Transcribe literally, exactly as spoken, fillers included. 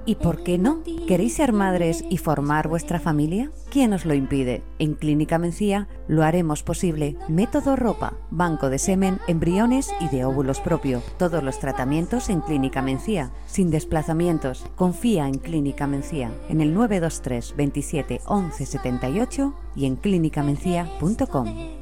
¿Y por qué no? ¿Queréis ser madres y formar vuestra familia? ¿Quién os lo impide? En Clínica Mencía lo haremos posible. Método Ropa, banco de semen, embriones y de óvulos propio. Todos los tratamientos en Clínica Mencía, sin desplazamientos. Confía en Clínica Mencía, en el nueve dos tres veintisiete once setenta y ocho y en clínica mencía punto com.